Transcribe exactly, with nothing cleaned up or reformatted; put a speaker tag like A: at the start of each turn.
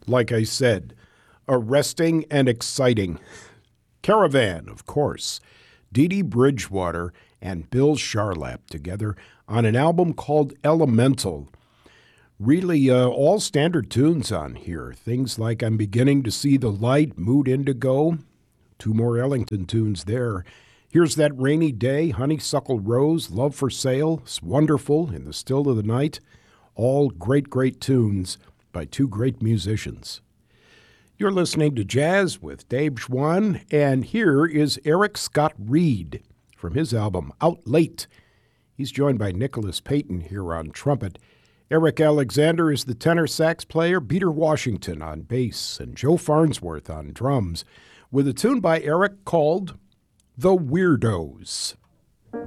A: like I said, arresting and exciting. Caravan, of course. Dee Dee Bridgewater and Bill Charlap together on an album called Elemental. Really uh, all standard tunes on here. Things like I'm Beginning to See the Light, Mood Indigo. Two more Ellington tunes there. Here's That Rainy Day, Honeysuckle Rose, Love for Sale, It's Wonderful, In the Still of the Night. All great, great tunes by two great musicians. You're listening to Jazz with Dave Schwann, and here is Eric Scott Reed from his album Out Late. He's joined by Nicholas Payton here on trumpet. Eric Alexander is the tenor sax player, Peter Washington on bass, and Joe Farnsworth on drums, with a tune by Eric called The Weirdos.